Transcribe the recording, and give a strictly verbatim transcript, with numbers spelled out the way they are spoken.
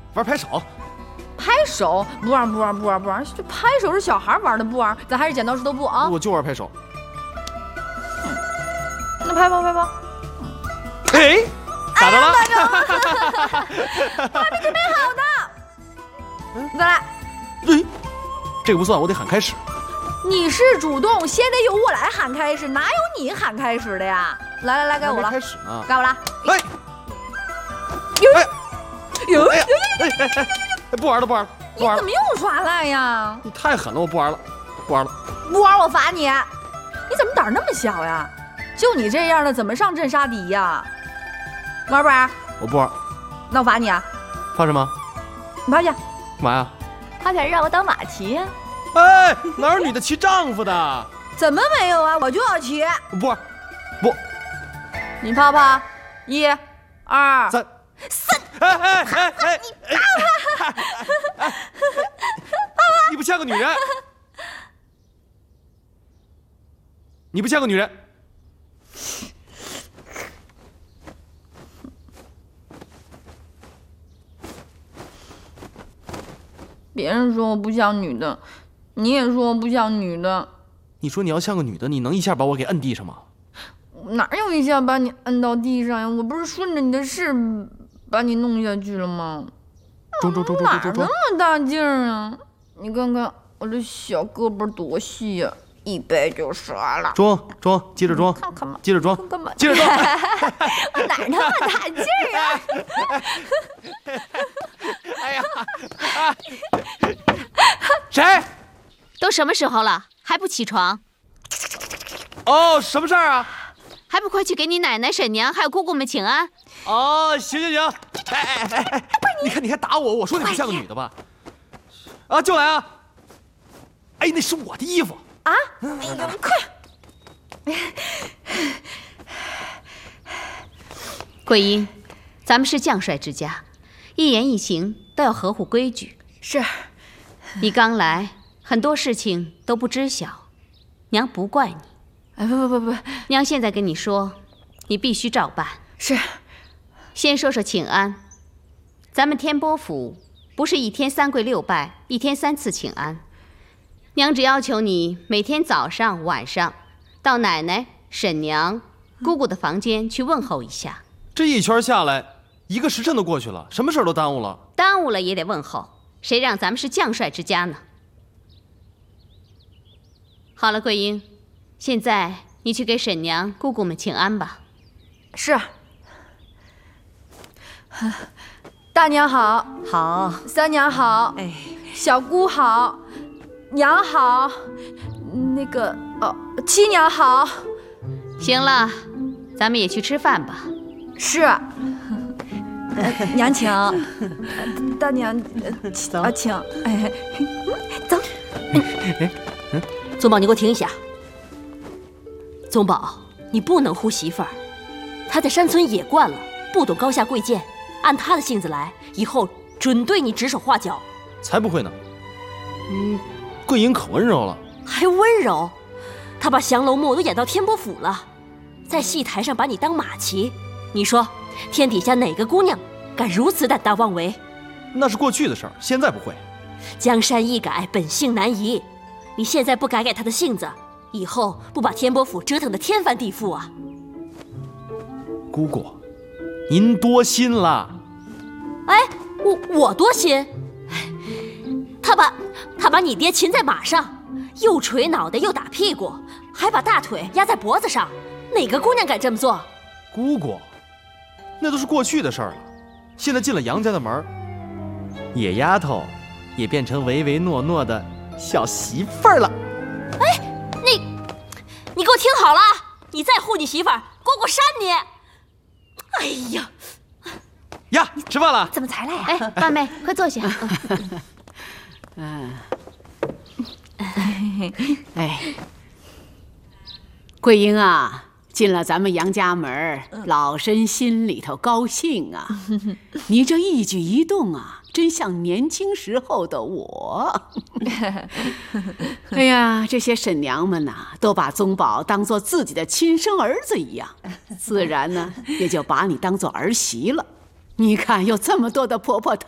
玩拍手。 拍手不玩不玩不玩不玩，这拍手是小孩玩的，不玩，咱还是剪刀石头布啊！ 我就玩拍手。 嗯、那拍吧拍吧。 哎，咋的了？ 我还没准备好呢。嗯，再来。 哎，这个不算，我得喊开始。 你是主动，先得由我来喊开始，哪有你喊开始的呀？来来来，该我了。 开始呢？ 该我了。 哎， 有哎， 有有哎哎哎！不玩了，不玩了，不玩了！ 你怎么又耍赖呀？ 你太狠了，我不玩了，不玩了。 不玩我罚你！你怎么胆儿那么小呀？就你这样的，怎么上阵杀敌呀？玩不玩？ 我不玩。 那我罚你啊！ 罚什么？ 你趴下。 干嘛呀？ 他想让我当马骑呀？ 哎，哪有女的骑丈夫的？ 怎么没有啊？我就要骑。 不玩，不。 你趴趴，一、二、 三。 三， 哎哎哎哎！ 你爸爸， 你不像个女人，你不像个女人。 别人说我不像女的，你也说我不像女的。 你说你要像个女的，你能一下把我给摁地上吗？ 哪有一下把你摁到地上呀？我不是顺着你的势把你弄下去了吗？ 中中中中中中中！ 哪那么大劲儿啊？你看看我这小胳膊多细呀、啊，一掰就折了。 装装，接着装， 看看嘛， 接着装， 干嘛？ 接着装。 我哪那么大劲儿啊？ 哎呀！啊、谁？ 都什么时候了，还不起床？ 哦，什么事儿啊？ 还不快去给你奶奶、婶娘还有姑姑们请安！ 哦，行行行，哎哎哎哎，你看你还打我，我说你不像个女的吧？啊，就来啊！哎，那是我的衣服啊！哎呀，快！ 桂英，咱们是将帅之家，一言一行都要合乎规矩。 是。 你刚来，很多事情都不知晓，娘不怪你。 哎，不不不不， 娘现在跟你说，你必须照办。 是。 先说说请安，咱们天波府不是一天三跪六拜，一天三次请安。娘只要求你每天早上、晚上到奶奶、婶娘、姑姑的房间去问候一下。 这一圈下来，一个时辰都过去了，什么事都耽误了。 耽误了也得问候，谁让咱们是将帅之家呢？好了，桂英，现在你去给婶娘、姑姑们请安吧。 是。大娘好。 好。 三娘好。 哎， 小姑好。娘好。那个哦，七娘好。 行了，咱们也去吃饭吧。 是。呃、娘请。大娘， 走啊，请。哎，走。 哎，嗯，宗宝，你给我停一下。宗宝，你不能唬媳妇儿，她在山村野惯了，不懂高下贵贱，按她的性子来，以后准对你指手画脚。 才不会呢。嗯，桂英可温柔了。 还温柔？她把降龙墨都演到天波府了，在戏台上把你当马骑，你说天底下哪个姑娘敢如此胆大妄为？ 那是过去的事儿，现在不会。 江山易改，本性难移。你现在不改改她的性子，以后不把天波府折腾得天翻地覆啊！ 姑姑，您多心了。 哎，我我多心？他把他把你爹擒在马上，又捶脑袋又打屁股，还把大腿压在脖子上，哪个姑娘敢这么做？ 姑姑，那都是过去的事儿了。现在进了杨家的门，野丫头也变成唯唯诺诺的小媳妇儿了。 哎，你你给我听好了，你再护你媳妇儿，姑姑扇你！哎呀， 呀，吃饭了？ 怎么才来呀？ 哎，八妹，快坐下。 嗯，哎，桂英啊，进了咱们杨家门，老身心里头高兴啊。你这一举一动啊，真像年轻时候的我。哎呀，这些婶娘们呐、啊，都把宗宝当做自己的亲生儿子一样，自然呢也就把你当做儿媳了。你看，有这么多的婆婆